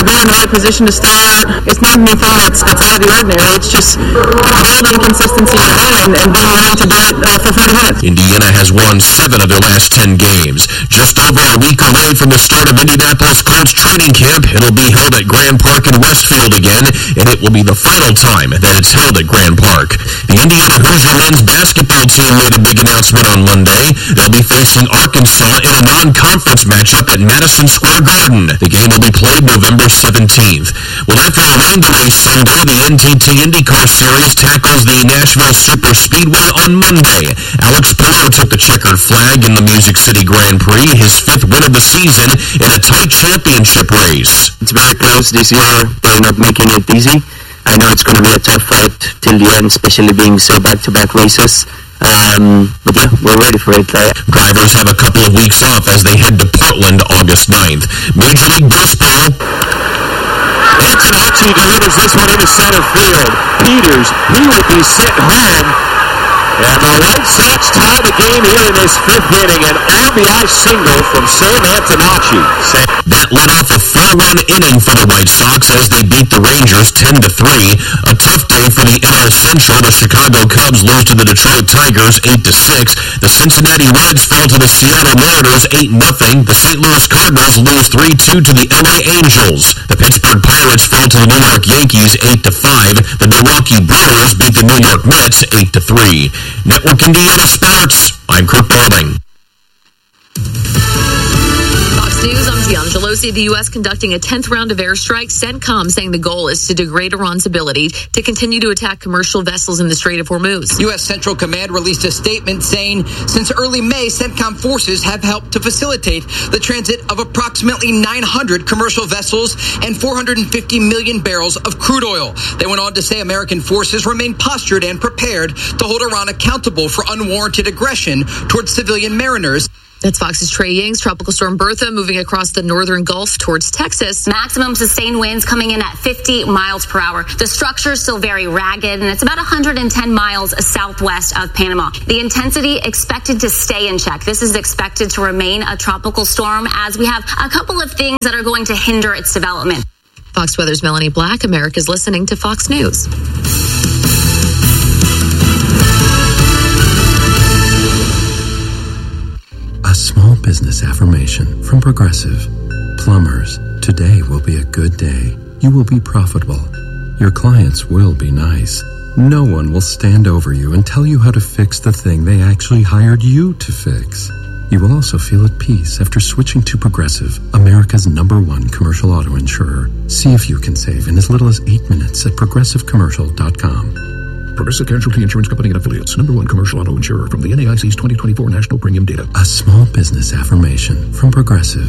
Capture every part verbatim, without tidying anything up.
to be in the right position to start. It's not anything that's, that's out of the ordinary. It's just building consistency and, and being ready to do it uh, for forty minutes. Indiana has won seven of their last ten games. Just over a week away from the start of Indianapolis Colts training camp, it'll be held at Grand Park in Westfield again, and it will be the final time that it's held at Grand Park. The Indiana Hoosier men's basketball team made a big announcement on Monday. They'll be facing Arkansas in a non-conference matchup at Madison Square Garden. The game will be played November seventeenth. Well, after a rain delay Sunday, the N T T IndyCar Series tackles the Nashville Super Speedway on Monday. Alex Palou took the checkered flag in the Music City Grand Prix, his fifth win of the season in a tight championship race. It's very close this year. They're not making it easy. I know it's going to be a tough fight till the end, especially being so back-to-back races. Um, but yeah, we're ready for it. Uh, Drivers have a couple of weeks off as they head to Portland August ninth. Major League Baseball. Antonacci delivers this one into center field. Peters, he will be sent home. And the White Sox tie the game here in this fifth inning. An R B I single from Sam Antonacci. That led off a four-run inning for the White Sox as they beat the Rangers ten to three. A tough day for the N L Central. The Chicago Cubs lose to the Detroit Tigers eight to six. The Cincinnati Reds fall to the Seattle Mariners eight nothing. The Saint Louis Cardinals lose three two to the L A Angels. The Pittsburgh Pirates fall to the New York Yankees eight to five. The Milwaukee Brewers beat the New York Mets eight to three. Network Indiana Sports, I'm Kirk Balding. Fox News, I'm Tiana Gelosi. The U S conducting a tenth round of airstrikes. CENTCOM saying the goal is to degrade Iran's ability to continue to attack commercial vessels in the Strait of Hormuz. U S Central Command released a statement saying since early May, CENTCOM forces have helped to facilitate the transit of approximately nine hundred commercial vessels and four hundred fifty million barrels of crude oil. They went on to say American forces remain postured and prepared to hold Iran accountable for unwarranted aggression towards civilian mariners. That's Fox's Trey Ying's. Tropical storm Bertha moving across the northern Gulf towards Texas. Maximum sustained winds coming in at fifty miles per hour. The structure is still very ragged, and it's about one hundred ten miles southwest of Panama. The intensity expected to stay in check. This is expected to remain a tropical storm as we have a couple of things that are going to hinder its development. Fox Weather's Melanie Black. America's listening to Fox News. A small business affirmation from Progressive. Plumbers, today will be a good day. You will be profitable. Your clients will be nice. No one will stand over you and tell you how to fix the thing they actually hired you to fix. You will also feel at peace after switching to Progressive, America's number one commercial auto insurer. See if you can save in as little as eight minutes at progressive commercial dot com. Progressive Casualty Insurance Company and Affiliates. Number one commercial auto insurer from the N A I C's twenty twenty-four National Premium Data. A small business affirmation from Progressive.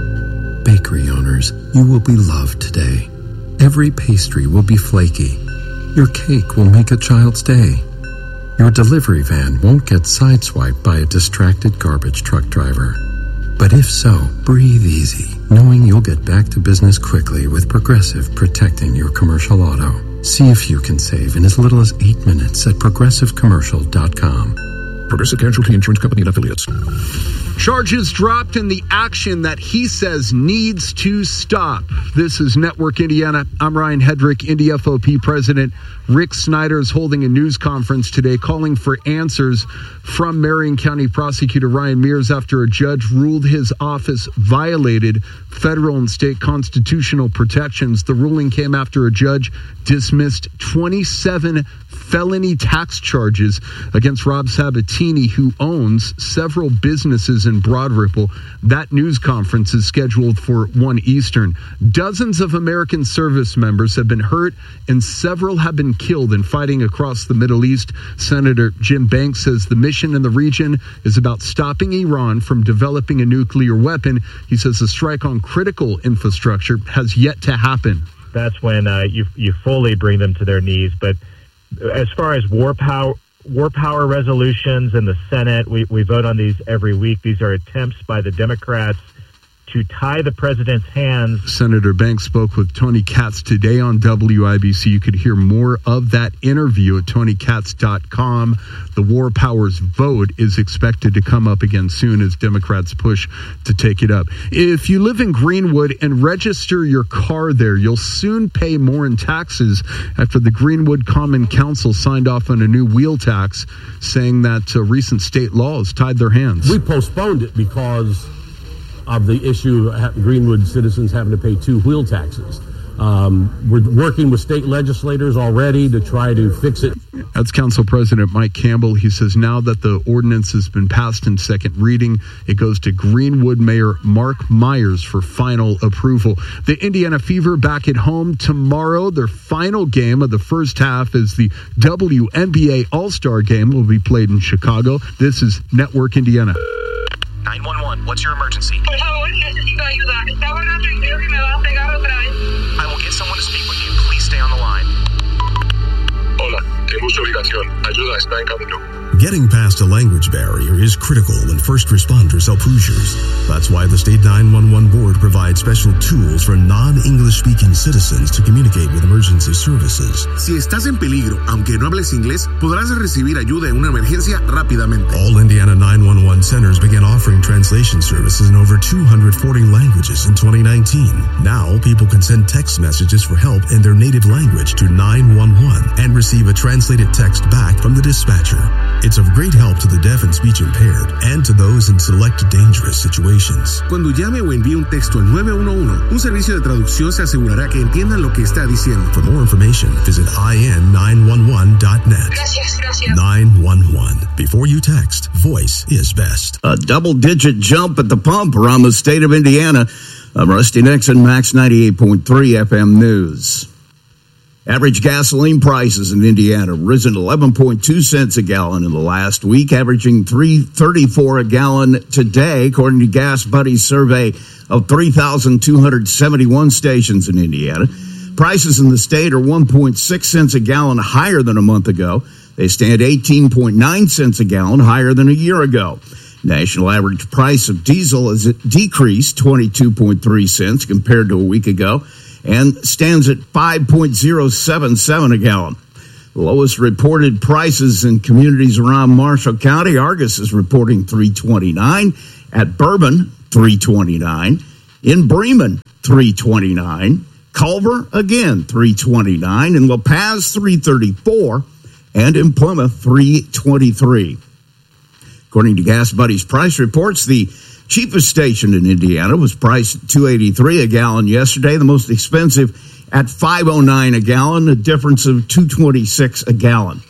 Bakery owners, you will be loved today. Every pastry will be flaky. Your cake will make a child's day. Your delivery van won't get sideswiped by a distracted garbage truck driver. But if so, breathe easy, knowing you'll get back to business quickly with Progressive protecting your commercial auto. See if you can save in as little as eight minutes at progressive commercial dot com. Progressive Casualty Insurance Company and Affiliates. Charges dropped in the action that he says needs to stop. This is Network Indiana. I'm Ryan Hedrick. Indy F O P President Rick Snyder is holding a news conference today calling for answers from Marion County Prosecutor Ryan Mears after a judge ruled his office violated federal and state constitutional protections. The ruling came after a judge dismissed twenty-seven felony tax charges against Rob Sabatini, who owns several businesses in Broad Ripple. That news conference is scheduled for one Eastern. Dozens of American service members have been hurt and several have been killed in fighting across the Middle East. Senator Jim Banks says the mission in the region is about stopping Iran from developing a nuclear weapon. He says the strike on critical infrastructure has yet to happen. That's when uh, you you fully bring them to their knees. But as far as war power war power resolutions in the Senate, we, we vote on these every week. These are attempts by the Democrats to tie the president's hands. Senator Banks spoke with Tony Katz today on W I B C. You could hear more of that interview at tony katz dot com. The War Powers vote is expected to come up again soon as Democrats push to take it up. If you live in Greenwood and register your car there, you'll soon pay more in taxes after the Greenwood Common Council signed off on a new wheel tax, saying that uh, recent state laws tied their hands. We postponed it because of the issue of Greenwood citizens having to pay two wheel taxes. Um, we're working with state legislators already to try to fix it. That's Council President Mike Campbell. He says now that the ordinance has been passed in second reading, it goes to Greenwood Mayor Mark Myers for final approval. The Indiana Fever back at home tomorrow. Their final game of the first half is the W N B A All-Star Game will be played in Chicago. This is Network Indiana. nine one one, what's your emergency? I will get someone to speak with you. Please stay on the line. Hola, tengo su ubicación. Ayuda está en camino. Getting past a language barrier is critical when first responders help Hoosiers. That's why the State nine one one Board provides special tools for non-English speaking citizens to communicate with emergency services. Si estás en peligro, aunque no hables inglés, podrás recibir ayuda en una emergencia rápidamente. All Indiana nine one one centers began offering translation services in over two hundred forty languages in twenty nineteen. Now, people can send text messages for help in their native language to nine one one and receive a translated text back from the dispatcher. It's of great help to the deaf and speech impaired and to those in select dangerous situations. Cuando llame o envíe un texto al nueve uno uno, un servicio de traducción se asegurará que entiendan lo que está diciendo. For more information, visit I N nine one one dot net. Gracias, gracias. nine one one. Before you text, voice is best. A double-digit jump at the pump around the state of Indiana. I'm Rusty Nixon, Max ninety-eight point three F M News. Average gasoline prices in Indiana risen eleven point two cents a gallon in the last week, averaging three thirty-four a gallon today, according to Gas Buddy's survey of three thousand two hundred seventy-one stations in Indiana. Prices in the state are one point six cents a gallon higher than a month ago. They stand eighteen point nine cents a gallon higher than a year ago. National average price of diesel has decreased twenty-two point three cents compared to a week ago, and stands at five point oh seven seven a gallon. The lowest reported prices in communities around Marshall County. Argus is reporting three twenty-nine. At Bourbon, three twenty-nine. In Bremen, three twenty-nine. Culver, again, three twenty-nine. In La Paz, three thirty-four. And in Plymouth, three twenty-three. According to Gas Buddy's price reports, the cheapest station in Indiana was priced at two eighty-three a gallon yesterday. The most expensive at five oh nine a gallon, a difference of two twenty-six a gallon.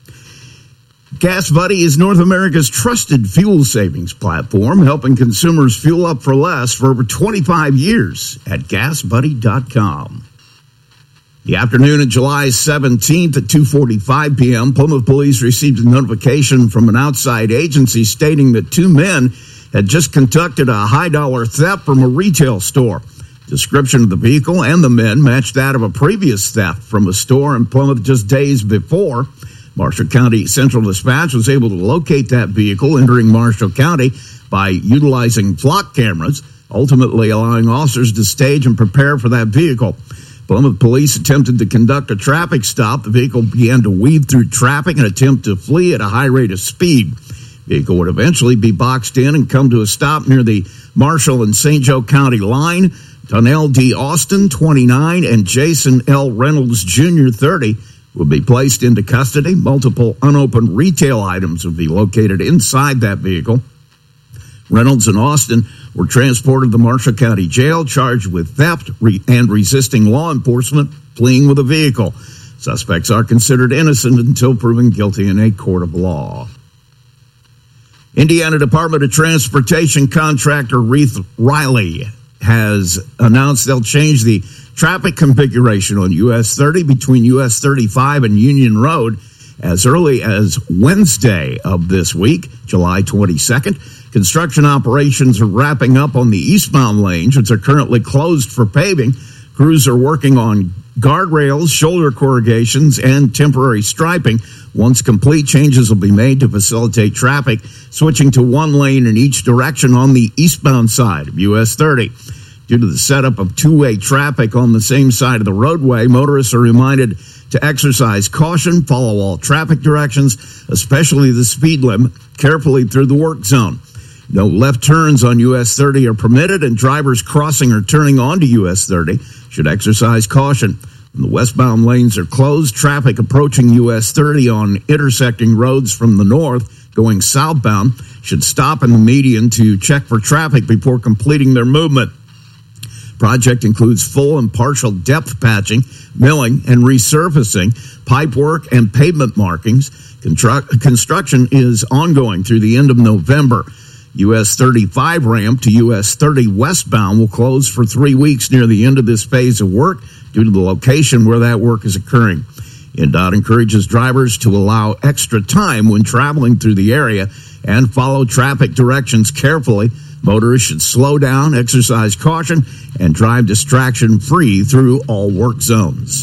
Gas Buddy is North America's trusted fuel savings platform, helping consumers fuel up for less for over twenty-five years at gas buddy dot com. The afternoon of July seventeenth at two forty-five p.m., Plymouth police received a notification from an outside agency stating that two men had just conducted a high-dollar theft from a retail store. Description of the vehicle and the men matched that of a previous theft from a store in Plymouth just days before. Marshall County Central Dispatch was able to locate that vehicle entering Marshall County by utilizing flock cameras, ultimately allowing officers to stage and prepare for that vehicle. Plymouth police attempted to conduct a traffic stop. The vehicle began to weave through traffic and attempt to flee at a high rate of speed. The vehicle would eventually be boxed in and come to a stop near the Marshall and Saint Joe County line. Donnell D. Austin, twenty-nine, and Jason L. Reynolds, Junior, thirty, would be placed into custody. Multiple unopened retail items would be located inside that vehicle. Reynolds and Austin were transported to Marshall County Jail, charged with theft re- and resisting law enforcement, fleeing with a vehicle. Suspects are considered innocent until proven guilty in a court of law. Indiana Department of Transportation contractor Reith Riley has announced they'll change the traffic configuration on U S thirty between U S thirty-five and Union Road as early as Wednesday of this week, July twenty-second. Construction operations are wrapping up on the eastbound lanes, which are currently closed for paving. Crews are working on guardrails, shoulder corrugations, and temporary striping. Once complete, changes will be made to facilitate traffic, switching to one lane in each direction on the eastbound side of U S thirty. Due to the setup of two-way traffic on the same side of the roadway, motorists are reminded to exercise caution, follow all traffic directions, especially the speed limit, carefully through the work zone. No left turns on U S thirty are permitted, and drivers crossing or turning onto U S thirty should exercise caution. When the westbound lanes are closed, traffic approaching U S thirty on intersecting roads from the north going southbound should stop in the median to check for traffic before completing their movement. Project includes full and partial depth patching, milling and resurfacing, pipe work, and pavement markings. Constru- construction is ongoing through the end of November. U S thirty-five ramp to U S thirty westbound will close for three weeks near the end of this phase of work due to the location where that work is occurring. N D O T encourages drivers to allow extra time when traveling through the area and follow traffic directions carefully. Motorists should slow down, exercise caution, and drive distraction-free through all work zones.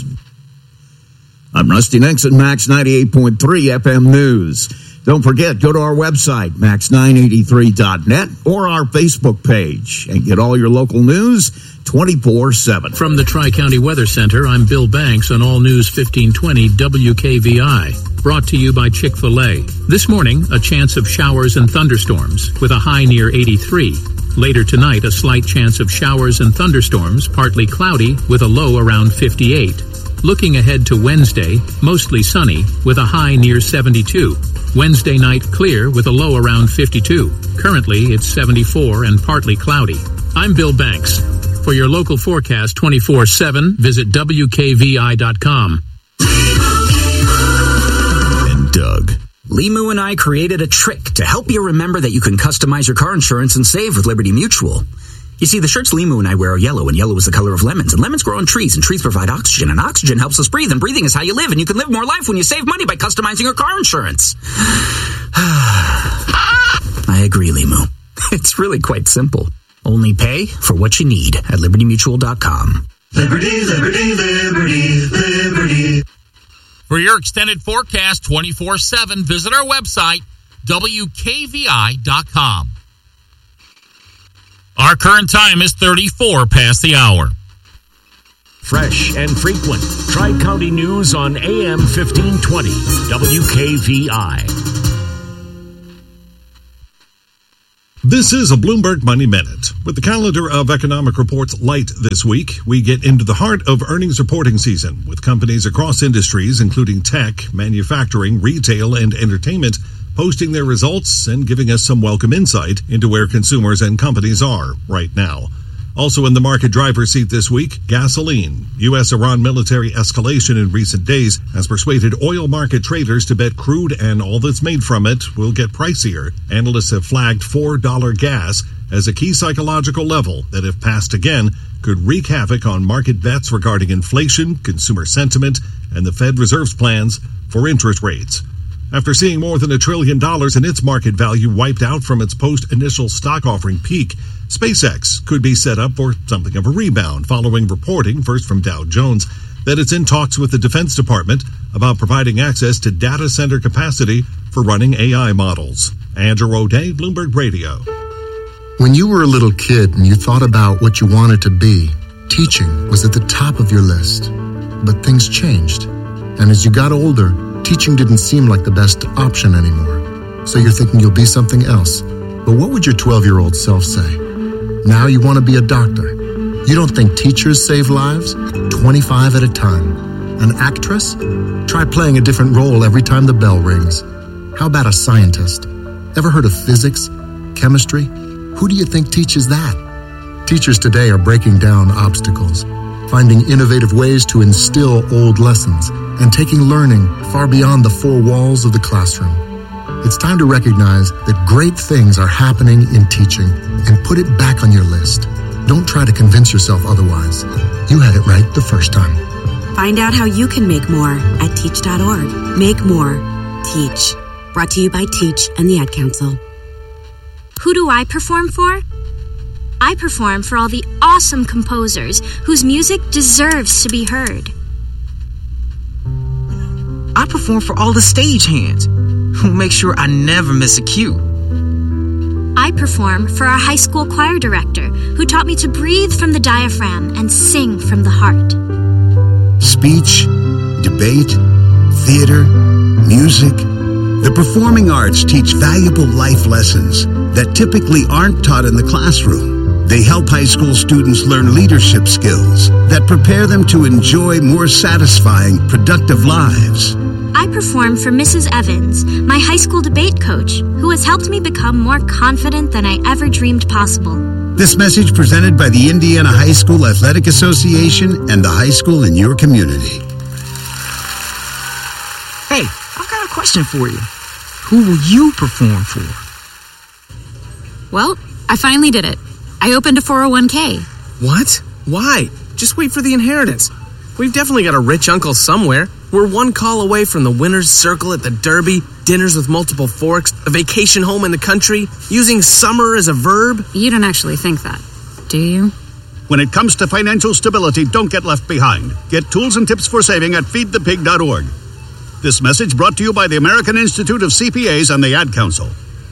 I'm Rusty Nixon, Max ninety-eight point three F M News. Don't forget, go to our website, max nine eighty-three dot net, or our Facebook page, and get all your local news twenty-four seven. From the Tri-County Weather Center, I'm Bill Banks on All News fifteen twenty W K V I. Brought to you by Chick-fil-A. This morning, a chance of showers and thunderstorms with a high near eighty-three. Later tonight, a slight chance of showers and thunderstorms, partly cloudy with a low around fifty-eight. Looking ahead to Wednesday, mostly sunny with a high near seventy-two. Wednesday night clear with a low around fifty-two. Currently, it's seventy-four and partly cloudy. I'm Bill Banks. For your local forecast twenty-four seven, visit W K V I dot com. Doug. Limu and I created a trick to help you remember that you can customize your car insurance and save with Liberty Mutual. You see, the shirts Limu and I wear are yellow, and yellow is the color of lemons, and lemons grow on trees, and trees provide oxygen, and oxygen helps us breathe, and breathing is how you live, and you can live more life when you save money by customizing your car insurance. I agree, Limu. It's really quite simple. Only pay for what you need at liberty mutual dot com. Liberty, liberty, liberty, liberty. For your extended forecast twenty-four seven, visit our website, W K V I dot com. Our current time is thirty-four past the hour. Fresh and frequent. Tri-County News on A M fifteen twenty, W K V I. This is a Bloomberg Money Minute. With the calendar of economic reports light this week, we get into the heart of earnings reporting season with companies across industries, including tech, manufacturing, retail, and entertainment, posting their results and giving us some welcome insight into where consumers and companies are right now. Also in the market driver's seat this week, gasoline. U S Iran military escalation in recent days has persuaded oil market traders to bet crude and all that's made from it will get pricier. Analysts have flagged four dollars gas as a key psychological level that, if passed again, could wreak havoc on market bets regarding inflation, consumer sentiment, and the Fed Reserve's plans for interest rates. After seeing more than a trillion dollars in its market value wiped out from its post-initial stock offering peak, SpaceX could be set up for something of a rebound following reporting, first from Dow Jones, that it's in talks with the Defense Department about providing access to data center capacity for running A I models. Andrew O'Day, Bloomberg Radio. When you were a little kid and you thought about what you wanted to be, teaching was at the top of your list. But things changed. And as you got older, teaching didn't seem like the best option anymore. So you're thinking you'll be something else. But what would your twelve-year-old self say? Now you want to be a doctor. You don't think teachers save lives? twenty-five at a time. An actress? Try playing a different role every time the bell rings. How about a scientist? Ever heard of physics? Chemistry? Who do you think teaches that? Teachers today are breaking down obstacles, finding innovative ways to instill old lessons, and taking learning far beyond the four walls of the classroom. It's time to recognize that great things are happening in teaching and put it back on your list. Don't try to convince yourself otherwise. You had it right the first time. Find out how you can make more at teach dot org. Make more. Teach. Brought to you by Teach and the Ad Council. Who do I perform for? I perform for all the awesome composers whose music deserves to be heard. I perform for all the stagehands who make sure I never miss a cue. I perform for our high school choir director, who taught me to breathe from the diaphragm and sing from the heart. Speech, debate, theater, music. The performing arts teach valuable life lessons that typically aren't taught in the classroom. They help high school students learn leadership skills that prepare them to enjoy more satisfying, productive lives. I perform for Missus Evans, my high school debate coach, who has helped me become more confident than I ever dreamed possible. This message presented by the Indiana High School Athletic Association and the high school in your community. Hey, I've got a question for you. Who will you perform for? Well, I finally did it. I opened a four oh one k. What? Why? Just wait for the inheritance. We've definitely got a rich uncle somewhere. We're one call away from the winner's circle at the Derby, dinners with multiple forks, a vacation home in the country, using summer as a verb. You don't actually think that, do you? When it comes to financial stability, don't get left behind. Get tools and tips for saving at feed the pig dot org. This message brought to you by the American Institute of C P As and the Ad Council.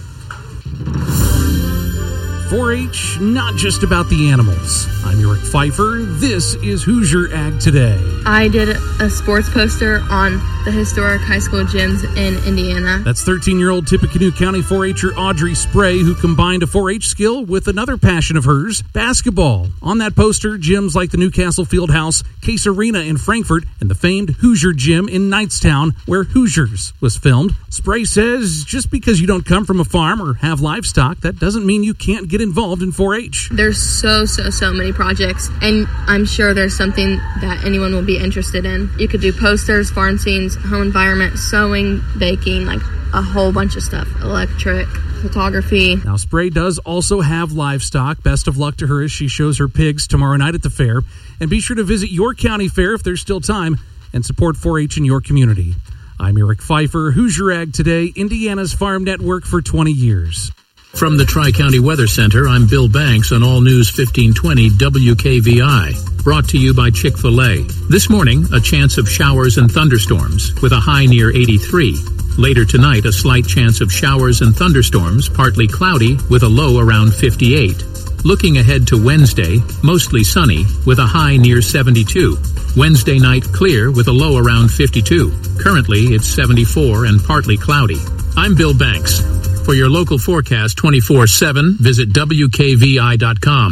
four H, not just about the animals. I'm Eric Pfeiffer. This is Hoosier Ag Today. I did a sports poster on the historic high school gyms in Indiana. That's thirteen-year-old Tippecanoe County four H'er Audrey Spray, who combined a four H skill with another passion of hers, basketball. On that poster, gyms like the Newcastle Fieldhouse, Case Arena in Frankfort, and the famed Hoosier Gym in Knightstown, where Hoosiers was filmed. Spray says just because you don't come from a farm or have livestock, that doesn't mean you can't get involved in four H. There's so, so, so many projects, and I'm sure there's something that anyone will be interested in. You could do posters, farm scenes, home environment, sewing, baking, like a whole bunch of stuff, electric, photography. Now, Spray does also have livestock. Best of luck to her as she shows her pigs tomorrow night at the fair. And be sure to visit your county fair if there's still time and support four H in your community. I'm Eric Pfeiffer, Hoosier Ag Today, Indiana's farm network for twenty years. From the Tri-County Weather Center, I'm Bill Banks on All News fifteen twenty W K V I. Brought to you by Chick-fil-A. This morning, a chance of showers and thunderstorms with a high near eighty-three. Later tonight, a slight chance of showers and thunderstorms, partly cloudy with a low around fifty-eight. Looking ahead to Wednesday, mostly sunny with a high near seventy-two. Wednesday night clear with a low around fifty-two. Currently, it's seventy-four and partly cloudy. I'm Bill Banks. For your local forecast twenty-four seven, visit W K V I dot com.